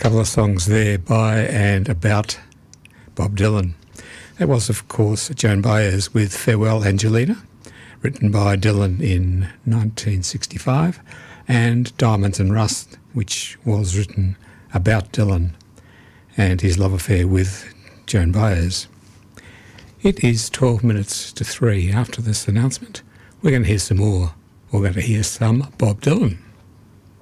couple of songs there by and about Bob Dylan. That was, of course, Joan Baez with Farewell Angelina, written by Dylan in 1965, and Diamonds and Rust, which was written about Dylan and his love affair with Joan Baez. It is 12 minutes to 3. After this announcement, we're going to hear some more. We're going to hear some Bob Dylan.